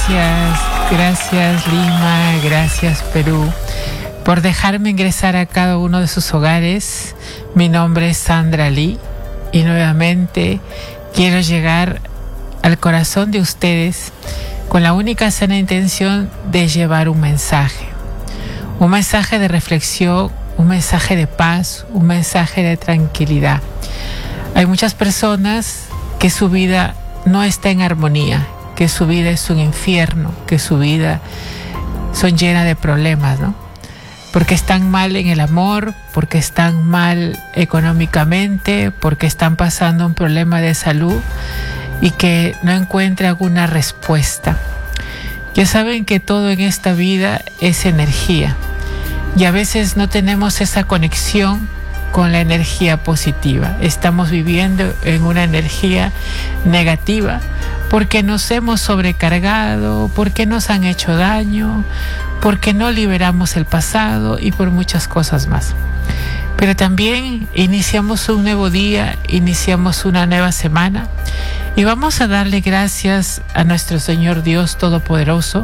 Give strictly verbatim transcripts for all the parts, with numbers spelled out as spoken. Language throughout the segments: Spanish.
gracias, gracias Lima, gracias Perú, por dejarme ingresar a cada uno de sus hogares. Mi nombre es Sandra Lee y nuevamente quiero llegar al corazón de ustedes con la única sana intención de llevar un mensaje. Un mensaje de reflexión, un mensaje de paz, un mensaje de tranquilidad. Hay muchas personas que su vida no está en armonía, que su vida es un infierno, que su vida son llenas de problemas, ¿no? Porque están mal en el amor, porque están mal económicamente, porque están pasando un problema de salud y que no encuentran alguna respuesta. Ya saben que todo en esta vida es energía y a veces no tenemos esa conexión con la energía positiva. Estamos viviendo en una energía negativa porque nos hemos sobrecargado, porque nos han hecho daño, porque no liberamos el pasado y por muchas cosas más. Pero también iniciamos un nuevo día, iniciamos una nueva semana y vamos a darle gracias a nuestro Señor Dios Todopoderoso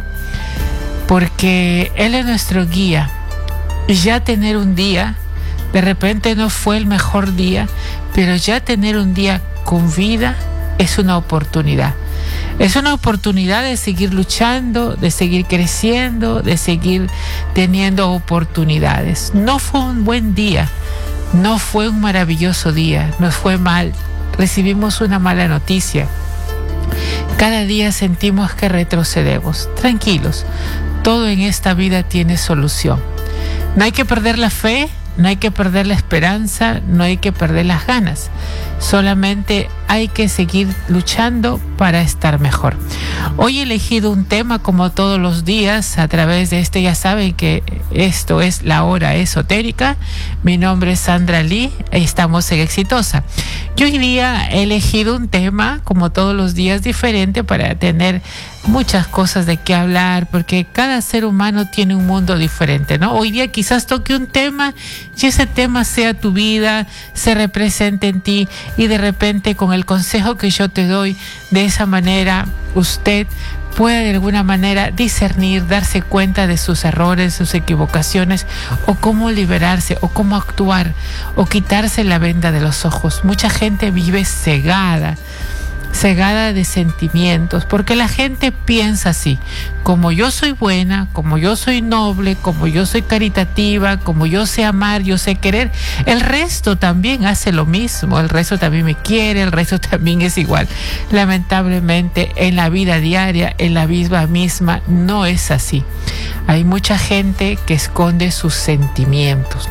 porque Él es nuestro guía. Ya tener un día, de repente no fue el mejor día, pero ya tener un día con vida es una oportunidad. Es una oportunidad de seguir luchando, de seguir creciendo, de seguir teniendo oportunidades. No fue un buen día, no fue un maravilloso día, nos fue mal, recibimos una mala noticia. Cada día sentimos que retrocedemos. Tranquilos, todo en esta vida tiene solución. No hay que perder la fe, no hay que perder la esperanza, no hay que perder las ganas. Solamente hay que seguir luchando para estar mejor. Hoy he elegido un tema como todos los días a través de este. Ya saben que esto es la hora esotérica. Mi nombre es Sandra Lee y estamos en Exitosa. Yo hoy día he elegido un tema como todos los días diferente para tener muchas cosas de qué hablar, porque cada ser humano tiene un mundo diferente, ¿no? Hoy día quizás toque un tema y ese tema sea tu vida, se represente en ti y de repente con el consejo que yo te doy, de esa manera usted pueda de alguna manera discernir, darse cuenta de sus errores, sus equivocaciones o cómo liberarse o cómo actuar o quitarse la venda de los ojos. Mucha gente vive cegada. cegada de sentimientos, porque la gente piensa así: como yo soy buena, como yo soy noble, como yo soy caritativa, como yo sé amar, yo sé querer, el resto también hace lo mismo, el resto también me quiere, el resto también es igual. Lamentablemente en la vida diaria, en la vida misma, no es así. Hay mucha gente que esconde sus sentimientos.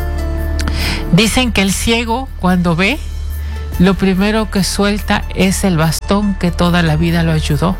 Dicen que el ciego, cuando ve, lo primero que suelta es el bastón que toda la vida lo ayudó.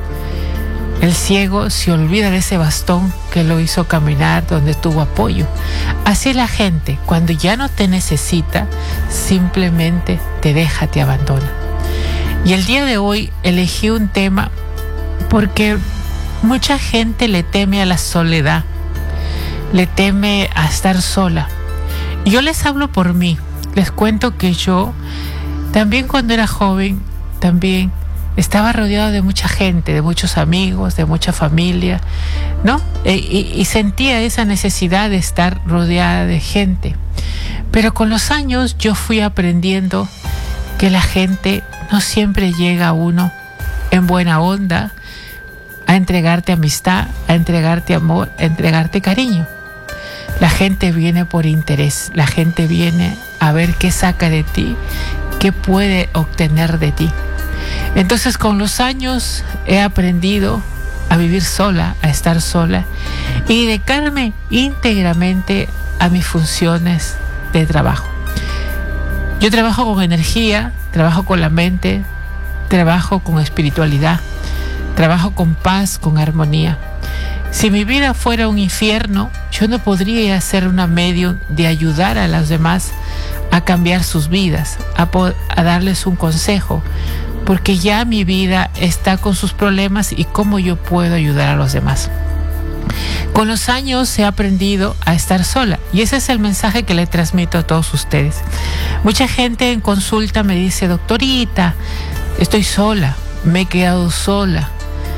El ciego se olvida de ese bastón que lo hizo caminar, donde tuvo apoyo. Así es la gente, cuando ya no te necesita, simplemente te deja, te abandona. Y el día de hoy elegí un tema porque mucha gente le teme a la soledad, le teme a estar sola. Y yo les hablo por mí, les cuento que yo también cuando era joven, también estaba rodeado de mucha gente, de muchos amigos, de mucha familia, ¿no? E, y, y sentía esa necesidad de estar rodeada de gente. Pero con los años yo fui aprendiendo que la gente no siempre llega a uno en buena onda a entregarte amistad, a entregarte amor, a entregarte cariño. La gente viene por interés, la gente viene a ver qué saca de ti, qué puede obtener de ti. Entonces con los años he aprendido a vivir sola, a estar sola y dedicarme íntegramente a mis funciones de trabajo. Yo trabajo con energía, trabajo con la mente, trabajo con espiritualidad, trabajo con paz, con armonía. Si mi vida fuera un infierno, yo no podría ser una medium de ayudar a los demás a cambiar sus vidas, a, a darles un consejo, porque ya mi vida está con sus problemas y cómo yo puedo ayudar a los demás. Con los años he aprendido a estar sola y ese es el mensaje que le transmito a todos ustedes. Mucha gente en consulta me dice: doctorita, estoy sola, me he quedado sola.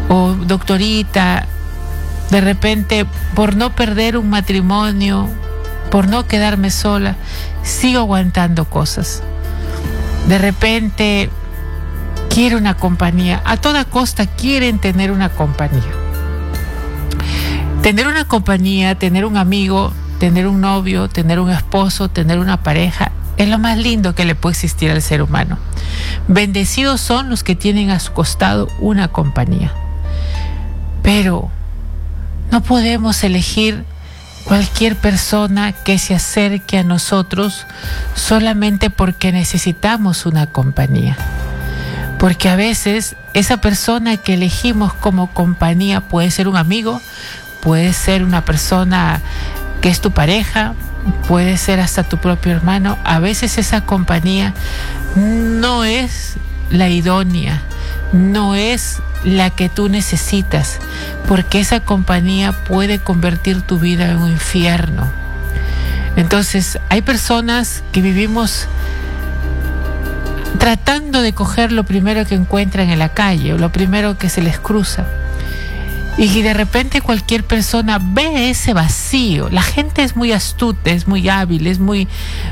o doctorita, de repente por no perder un matrimonio, por no quedarme sola, sigo aguantando cosas. De repente quiero una compañía, a toda costa quieren tener una compañía. Tener una compañía, tener un amigo, tener un novio, tener un esposo, tener una pareja, es lo más lindo que le puede existir al ser humano. Bendecidos son los que tienen a su costado una compañía. Pero no podemos elegir cualquier persona que se acerque a nosotros solamente porque necesitamos una compañía. Porque a veces esa persona que elegimos como compañía puede ser un amigo, puede ser una persona que es tu pareja, puede ser hasta tu propio hermano. A veces esa compañía no es la idónea, no es la que tú necesitas, porque esa compañía puede convertir tu vida en un infierno. Entonces, hay personas que vivimos tratando de coger lo primero que encuentran en la calle o lo primero que se les cruza. Y de repente cualquier persona ve ese vacío. La gente es muy astuta, es muy hábil, es muy...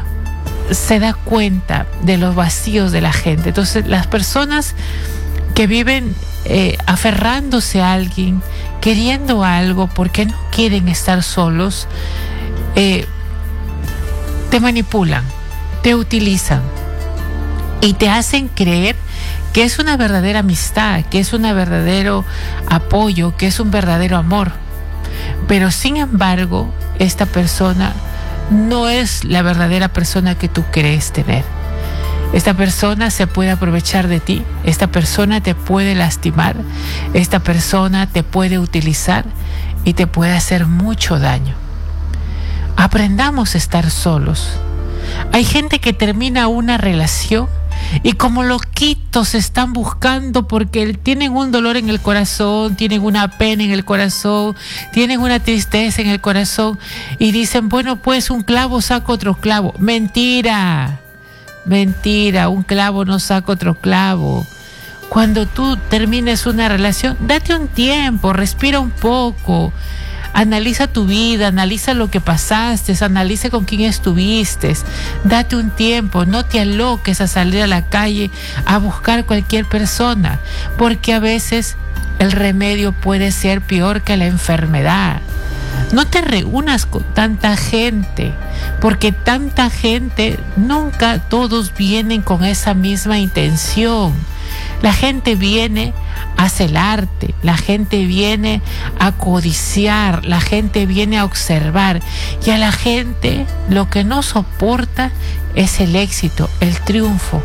se da cuenta de los vacíos de la gente. Entonces, las personas que viven eh, aferrándose a alguien, queriendo algo, porque no quieren estar solos, eh, te manipulan, te utilizan y te hacen creer que es una verdadera amistad, que es un verdadero apoyo, que es un verdadero amor. Pero sin embargo, esta persona no es la verdadera persona que tú crees tener. Esta persona se puede aprovechar de ti, esta persona te puede lastimar, esta persona te puede utilizar y te puede hacer mucho daño. Aprendamos a estar solos. Hay gente que termina una relación y como loquitos están buscando porque tienen un dolor en el corazón, tienen una pena en el corazón, tienen una tristeza en el corazón y dicen, bueno, pues un clavo saca otro clavo. Mentira, mentira, un clavo no saca otro clavo. Cuando tú termines una relación, date un tiempo, respira un poco. Analiza tu vida, analiza lo que pasaste, analiza con quién estuviste, date un tiempo, no te aloques a salir a la calle a buscar cualquier persona, porque a veces el remedio puede ser peor que la enfermedad. No te reúnas con tanta gente, porque tanta gente, nunca todos vienen con esa misma intención. La gente viene a celarte, la gente viene a codiciar, la gente viene a observar, y a la gente lo que no soporta es el éxito, el triunfo,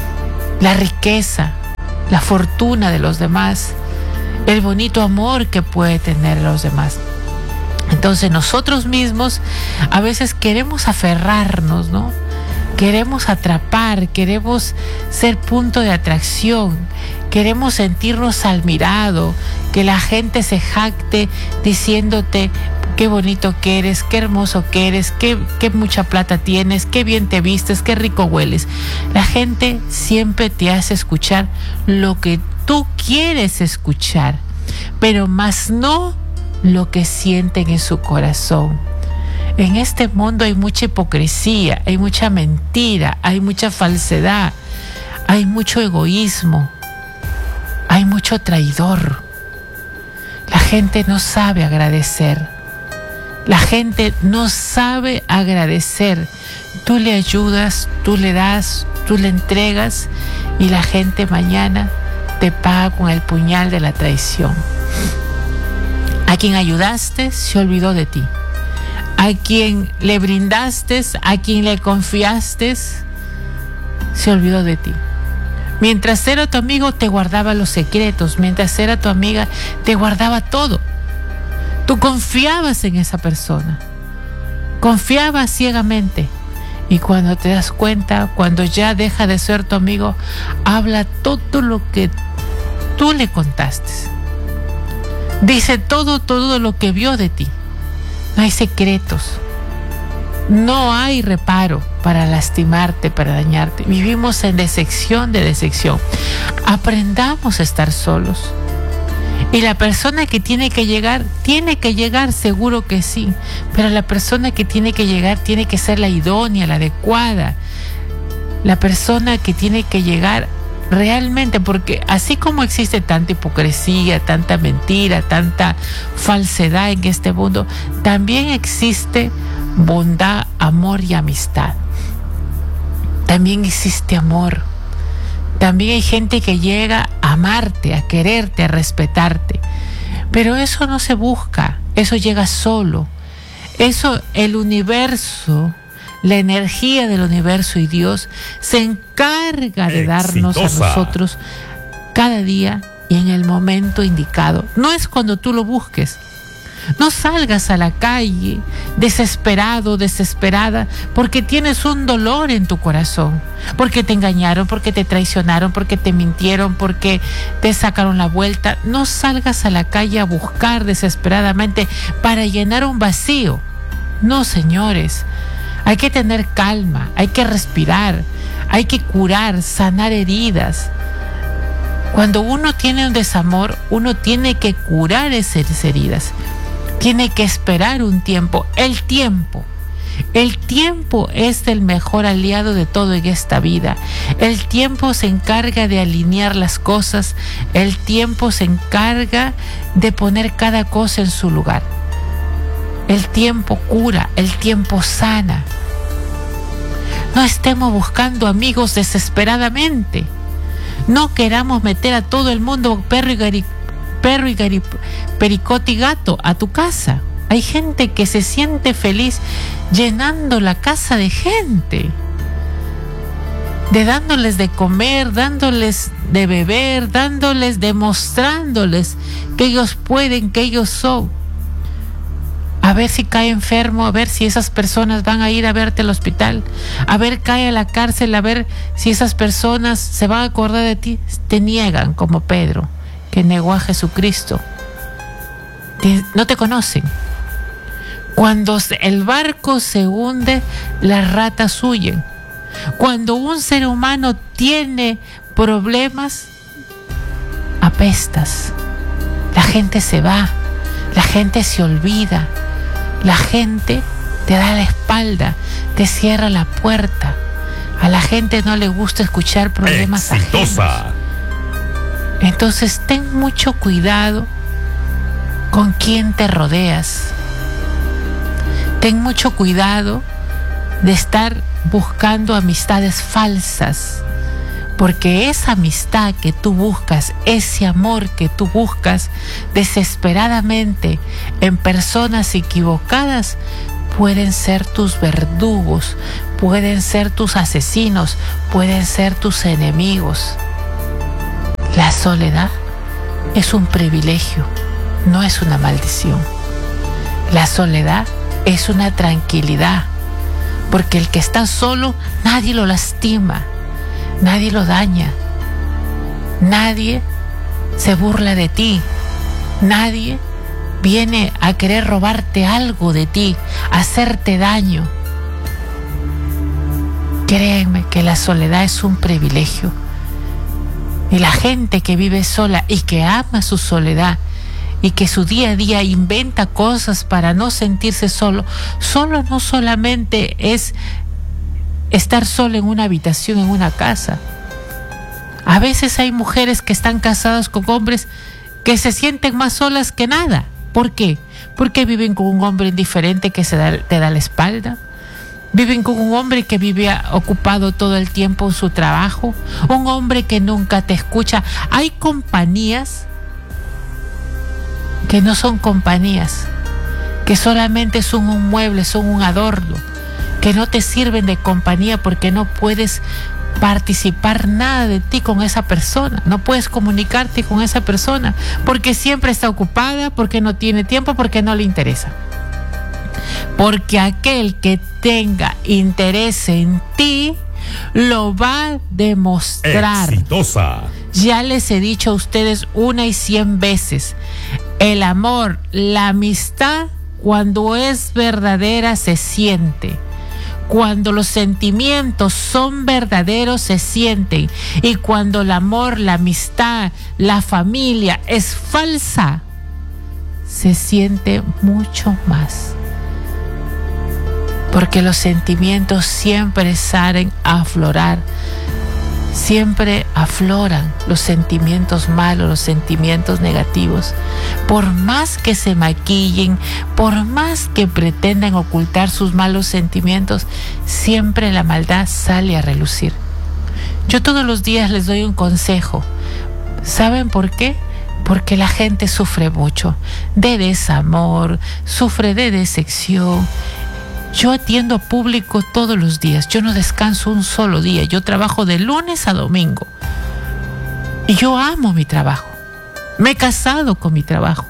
la riqueza, la fortuna de los demás, el bonito amor que puede tener los demás. Entonces nosotros mismos a veces queremos aferrarnos, ¿no? Queremos atrapar, queremos ser punto de atracción, queremos sentirnos admirados, que la gente se jacte diciéndote qué bonito que eres, qué hermoso que eres, qué, qué mucha plata tienes, qué bien te vistes, qué rico hueles. La gente siempre te hace escuchar lo que tú quieres escuchar, pero más no lo que sienten en su corazón. En este mundo hay mucha hipocresía, hay mucha mentira, hay mucha falsedad, hay mucho egoísmo, hay mucho traidor. La gente no sabe agradecer. La gente no sabe agradecer. Tú le ayudas, tú le das, tú le entregas y la gente mañana te paga con el puñal de la traición. A quien ayudaste se olvidó de ti. A quien le brindaste, a quien le confiaste, se olvidó de ti. Mientras era tu amigo, te guardaba los secretos. Mientras era tu amiga, te guardaba todo. Tú confiabas en esa persona. Confiabas ciegamente. Y cuando te das cuenta, cuando ya deja de ser tu amigo, habla todo lo que tú le contaste. Dice todo, todo lo que vio de ti. No hay secretos, no hay reparo para lastimarte, para dañarte. Vivimos en decepción de decepción. Aprendamos a estar solos. Y la persona que tiene que llegar, tiene que llegar, seguro que sí, pero la persona que tiene que llegar tiene que ser la idónea, la adecuada, la persona que tiene que llegar realmente, porque así como existe tanta hipocresía, tanta mentira, tanta falsedad en este mundo, también existe bondad, amor y amistad. También existe amor. También hay gente que llega a amarte, a quererte, a respetarte. Pero eso no se busca, eso llega solo. Eso, el universo, la energía del universo y Dios se encarga de darnos Exitosa. a nosotros cada día y en el momento indicado. No es cuando tú lo busques. No salgas a la calle desesperado, desesperada, porque tienes un dolor en tu corazón, porque te engañaron, porque te traicionaron, porque te mintieron, porque te sacaron la vuelta. No salgas a la calle a buscar desesperadamente para llenar un vacío. No, señores, hay que tener calma, hay que respirar, hay que curar, sanar heridas. Cuando uno tiene un desamor, uno tiene que curar esas heridas. Tiene que esperar un tiempo, el tiempo. El tiempo es el mejor aliado de todo en esta vida. El tiempo se encarga de alinear las cosas. El tiempo se encarga de poner cada cosa en su lugar. El tiempo cura, el tiempo sana. No estemos buscando amigos desesperadamente. No queramos meter a todo el mundo perro y gari, perro y gari, pericote y gato a tu casa. Hay gente que se siente feliz llenando la casa de gente, de dándoles de comer, dándoles de beber, dándoles, demostrándoles que ellos pueden, que ellos son. A ver si cae enfermo, a ver si esas personas van a ir a verte al hospital, a ver cae a la cárcel, a ver si esas personas se van a acordar de ti. Te niegan, como Pedro, que negó a Jesucristo. Te, no te conocen. Cuando el barco se hunde, las ratas huyen. Cuando un ser humano tiene problemas, apestas. La gente se va, la gente se olvida, la gente te da la espalda, te cierra la puerta. A la gente no le gusta escuchar problemas Exitosa. ajenos. Entonces ten mucho cuidado con quién te rodeas. Ten mucho cuidado de estar buscando amistades falsas, porque esa amistad que tú buscas, ese amor que tú buscas desesperadamente en personas equivocadas, pueden ser tus verdugos, pueden ser tus asesinos, pueden ser tus enemigos. La soledad es un privilegio, no es una maldición. La soledad es una tranquilidad, porque el que está solo, nadie lo lastima, nadie lo daña, nadie se burla de ti, nadie viene a querer robarte algo de ti, a hacerte daño. Créanme que la soledad es un privilegio. Y la gente que vive sola y que ama su soledad y que su día a día inventa cosas para no sentirse solo, solo no solamente es estar solo en una habitación, en una casa. A veces hay mujeres que están casadas con hombres que se sienten más solas que nada. ¿Por qué? Porque viven con un hombre indiferente que se da, te da la espalda. Viven con un hombre que vive ocupado todo el tiempo en su trabajo. Un hombre que nunca te escucha. Hay compañías que no son compañías, que solamente son un mueble, son un adorno, que no te sirven de compañía porque no puedes participar nada de ti con esa persona, no puedes comunicarte con esa persona porque siempre está ocupada, porque no tiene tiempo, porque no le interesa. Porque aquel que tenga interés en ti lo va a demostrar. Exitosa. Ya les he dicho a ustedes una y cien veces, el amor, la amistad, cuando es verdadera se siente. Cuando los sentimientos son verdaderos se sienten, y cuando el amor, la amistad, la familia es falsa, se siente mucho más. Porque los sentimientos siempre salen a aflorar, siempre afloran los sentimientos malos, los sentimientos negativos. Por más que se maquillen, por más que pretendan ocultar sus malos sentimientos, siempre la maldad sale a relucir. Yo todos los días les doy un consejo. ¿Saben por qué? Porque la gente sufre mucho de desamor, sufre de decepción. Yo atiendo público todos los días, yo no descanso un solo día, yo trabajo de lunes a domingo. Y yo amo mi trabajo, me he casado con mi trabajo.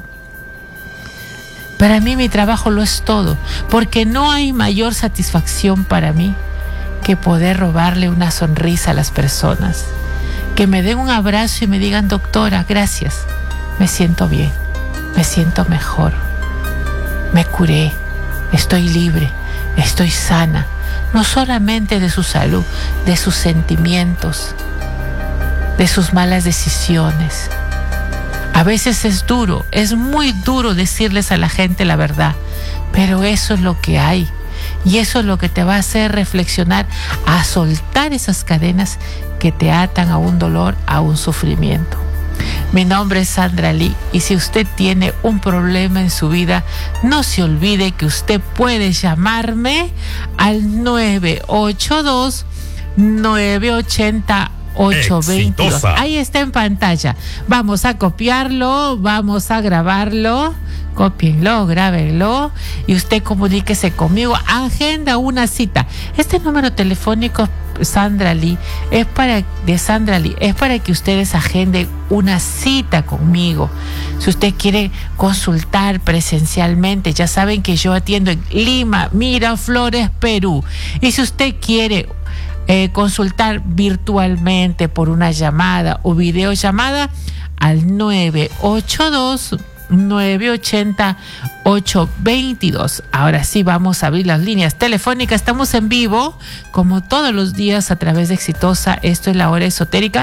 Para mí mi trabajo lo es todo, porque no hay mayor satisfacción para mí que poder robarle una sonrisa a las personas. Que me den un abrazo y me digan: doctora, gracias, me siento bien, me siento mejor, me curé, estoy libre. Estoy sana, no solamente de su salud, de sus sentimientos, de sus malas decisiones. A veces es duro, es muy duro decirles a la gente la verdad, pero eso es lo que hay. Y eso es lo que te va a hacer reflexionar, a soltar esas cadenas que te atan a un dolor, a un sufrimiento. Mi nombre es Sandra Lee, y si usted tiene un problema en su vida, no se olvide que usted puede llamarme al nueve ocho dos, nueve ocho cero, ocho dos dos. Ahí está en pantalla. Vamos a copiarlo, vamos a grabarlo. Cópienlo, grábenlo y usted comuníquese conmigo. Agenda una cita. Este número telefónico Sandra Lee es para de Sandra Lee es para que ustedes agenden una cita conmigo. Si usted quiere consultar presencialmente, ya saben que yo atiendo en Lima, Miraflores, Perú. Y si usted quiere eh, consultar virtualmente por una llamada o videollamada, al nueve ocho dos, nueve ocho cero, ocho dos dos. Ahora sí vamos a abrir las líneas telefónicas. Estamos en vivo como todos los días a través de Exitosa. Esto es La Hora Esotérica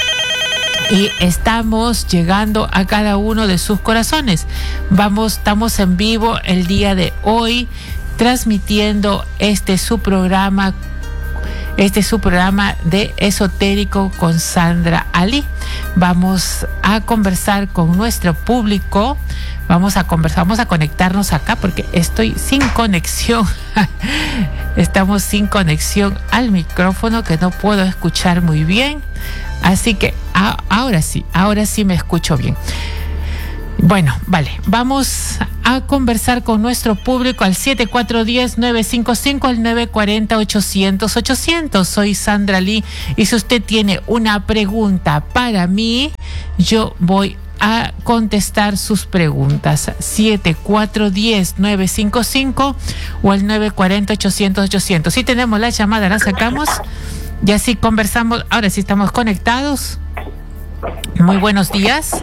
y estamos llegando a cada uno de sus corazones. Vamos, estamos en vivo el día de hoy transmitiendo este su programa Este es su programa de Esotérico con Sandra Ali. Vamos a conversar con nuestro público. Vamos a conversar, vamos a conectarnos acá porque estoy sin conexión. Estamos sin conexión al micrófono, que no puedo escuchar muy bien. Así que a, ahora sí, ahora sí me escucho bien. Bueno, vale, vamos a conversar con nuestro público al siete cuatro uno cero, nueve cinco cinco, al nueve cuatro cero, ochocientos, ochocientos. Soy Sandra Lee y si usted tiene una pregunta para mí, yo voy a contestar sus preguntas. siete cuatro uno cero, nueve cinco cinco o al nueve cuatro cero, ochocientos, ochocientos. Si tenemos la llamada, la sacamos y así conversamos. Ahora sí estamos conectados. Muy buenos días.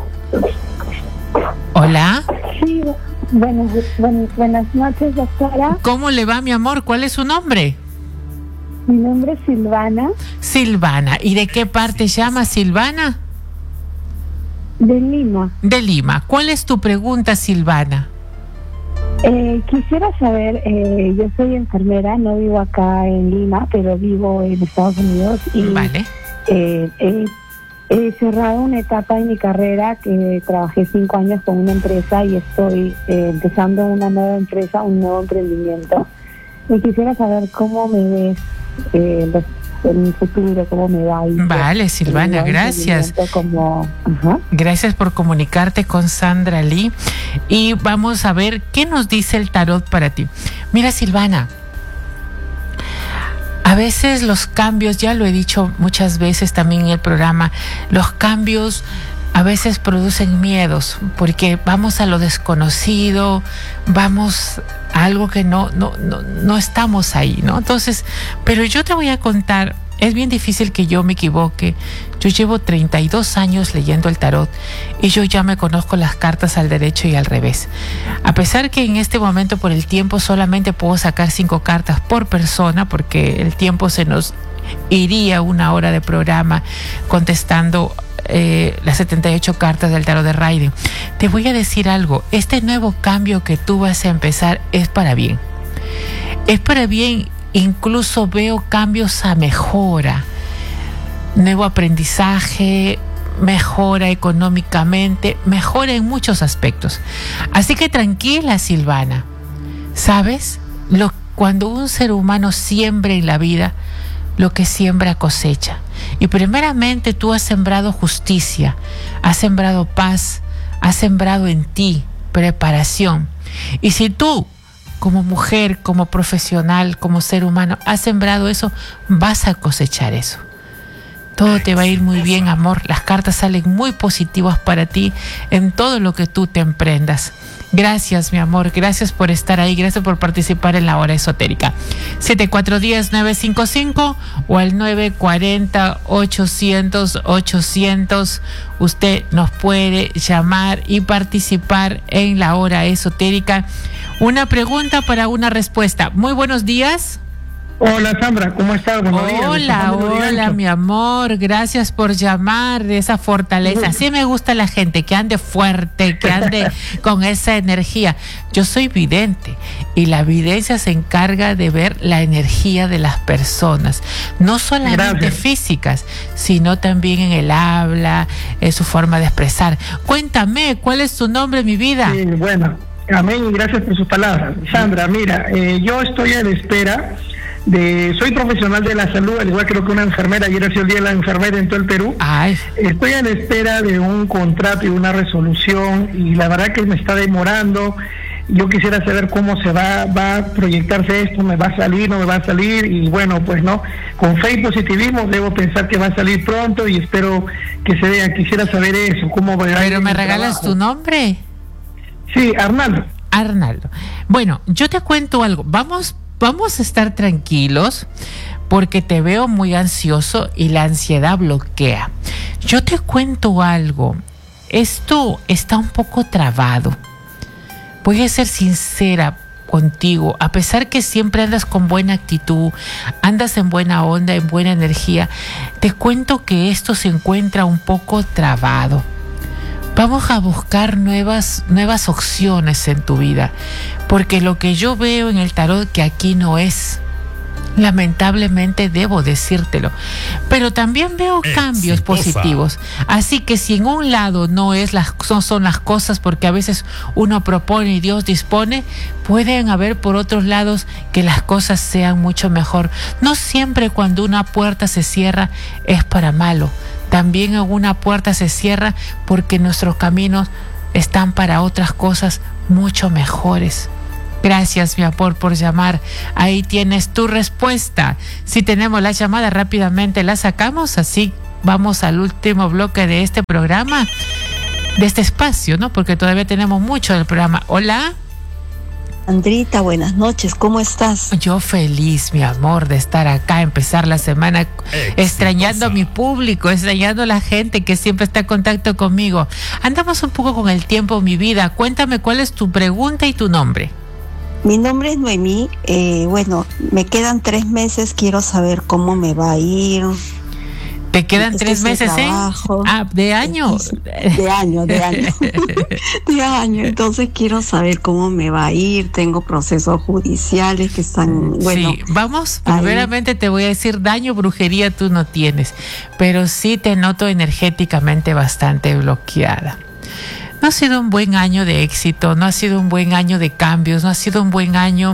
Hola. Sí, buenas, buenas, buenas noches, doctora. ¿Cómo le va, mi amor? ¿Cuál es su nombre? Mi nombre es Silvana. Silvana. ¿Y de qué parte llama Silvana? De Lima. De Lima. ¿Cuál es tu pregunta, Silvana? Eh, quisiera saber, eh, yo soy enfermera, no vivo acá en Lima, pero vivo en Estados Unidos y vale. eh, eh, He cerrado una etapa en mi carrera que trabajé cinco años con una empresa y estoy eh, empezando una nueva empresa, un nuevo emprendimiento. Y quisiera saber cómo me ves eh, en mi futuro, cómo me va. Y vale, Silvana, gracias. Como, ajá. Gracias por comunicarte con Sandra Lee. Y vamos a ver qué nos dice el tarot para ti. Mira, Silvana, a veces los cambios, ya lo he dicho muchas veces también en el programa, los cambios a veces producen miedos porque vamos a lo desconocido, vamos a algo que no, no, no, no estamos ahí, ¿no? Entonces, pero yo te voy a contar Es bien difícil que yo me equivoque. Yo llevo treinta y dos años leyendo el tarot y yo ya me conozco las cartas al derecho y al revés. A pesar que en este momento por el tiempo solamente puedo sacar cinco cartas por persona, porque el tiempo se nos iría una hora de programa contestando eh, las setenta y ocho cartas del tarot de Rider. Te voy a decir algo. Este nuevo cambio que tú vas a empezar es para bien. Es para bien. Incluso veo cambios a mejora, nuevo aprendizaje, mejora económicamente, mejora en muchos aspectos. Así que tranquila, Silvana. ¿Sabes? Lo, cuando un ser humano siembra en la vida, lo que siembra cosecha. Y primeramente tú has sembrado justicia, has sembrado paz, has sembrado en ti preparación. Y si tú, como mujer, como profesional, como ser humano, has sembrado eso, vas a cosechar eso. Todo te va a ir muy bien, amor. Las cartas salen muy positivas para ti en todo lo que tú te emprendas. Gracias, mi amor. Gracias por estar ahí. Gracias por participar en la hora esotérica. siete cuatro uno cero, nueve cinco cinco o al nueve cuatro cero, ochocientos, ochocientos. Usted nos puede llamar y participar en la hora esotérica. Una pregunta para una respuesta. Muy buenos días. Hola, Sandra, ¿cómo estás? Buenos días. Hola, hola, mi amor. Gracias por llamar, de esa fortaleza. Así me gusta la gente, que ande fuerte, que ande con esa energía. Yo soy vidente y la videncia se encarga de ver la energía de las personas, no solamente Gracias. Físicas, sino también en el habla, en su forma de expresar. Cuéntame, ¿cuál es tu nombre, mi vida? Sí, bueno, amén y gracias por sus palabras. Sandra, mira, eh, yo estoy a la espera de, soy profesional de la salud, al igual creo que una enfermera, ayer ha sido el día de la enfermera en todo el Perú. Ay. Estoy a la espera de un contrato y una resolución y la verdad que me está demorando. Yo quisiera saber cómo se va, va a proyectarse esto, me va a salir, no me va a salir, y bueno, pues no, con fe y positivismo debo pensar que va a salir pronto y espero que se vea. Quisiera saber eso, cómo va a ir. Pero me regalas tu nombre. Sí, Arnaldo. Arnaldo. Bueno, yo te cuento algo. Vamos, vamos a estar tranquilos porque te veo muy ansioso y la ansiedad bloquea. Yo te cuento algo. Esto está un poco trabado. Voy a ser sincera contigo. A pesar que siempre andas con buena actitud, andas en buena onda, en buena energía, te cuento que esto se encuentra un poco trabado. Vamos a buscar nuevas, nuevas opciones en tu vida, porque lo que yo veo en el tarot que aquí no es. Lamentablemente debo decírtelo, pero también veo cambios positivos. Así que si en un lado no es las no son las cosas, porque a veces uno propone y Dios dispone, pueden haber por otros lados que las cosas sean mucho mejor. No siempre cuando una puerta se cierra es para malo. También una puerta se cierra porque nuestros caminos están para otras cosas mucho mejores. Gracias, mi amor, por llamar. Ahí tienes tu respuesta. Si tenemos la llamada, rápidamente la sacamos. Así vamos al último bloque de este programa, de este espacio, ¿no? Porque todavía tenemos mucho del programa. Hola. Andrita, buenas noches, ¿cómo estás? Yo feliz, mi amor, de estar acá, empezar la semana Exitosa. Extrañando a mi público, extrañando a la gente que siempre está en contacto conmigo. Andamos un poco con el tiempo, mi vida. Cuéntame cuál es tu pregunta y tu nombre. Mi nombre es Noemí. Eh, bueno, me quedan tres meses, quiero saber cómo me va a ir. ¿Te quedan este tres meses, eh? Ah, ¿de año? De año, de año. De año. Entonces quiero saber cómo me va a ir. Tengo procesos judiciales que están, bueno. Sí, vamos, ahí. Primeramente te voy a decir, daño, brujería tú no tienes, pero sí te noto energéticamente bastante bloqueada. No ha sido un buen año de éxito, no ha sido un buen año de cambios, no ha sido un buen año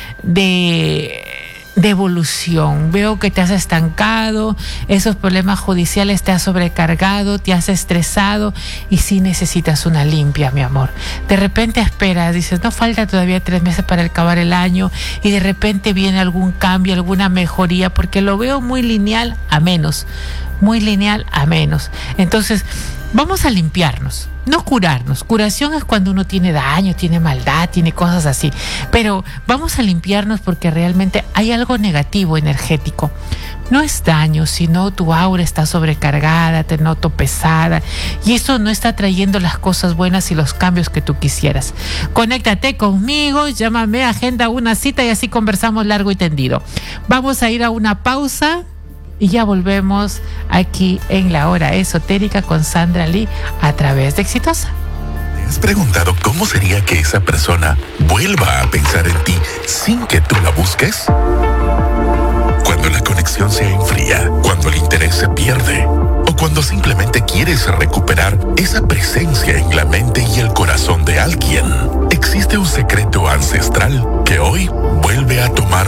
de... de evolución. Veo que te has estancado, esos problemas judiciales te has sobrecargado, te has estresado y sí necesitas una limpia, mi amor. De repente esperas, dices, no falta todavía tres meses para acabar el año y de repente viene algún cambio, alguna mejoría, porque lo veo muy lineal a menos, muy lineal a menos. Entonces, vamos a limpiarnos, no curarnos. Curación es cuando uno tiene daño, tiene maldad, tiene cosas así. Pero vamos a limpiarnos porque realmente hay algo negativo energético. No es daño, sino tu aura está sobrecargada, te noto pesada y eso no está trayendo las cosas buenas y los cambios que tú quisieras. Conéctate conmigo, llámame, agenda una cita y así conversamos largo y tendido. Vamos a ir a una pausa y ya volvemos aquí en La Hora Esotérica con Sandra Lee a través de Exitosa. ¿Te has preguntado cómo sería que esa persona vuelva a pensar en ti sin que tú la busques? Cuando la conexión se enfría, cuando el interés se pierde, o cuando simplemente quieres recuperar esa presencia en la mente y el corazón de alguien, existe un secreto ancestral que hoy vuelve a tomar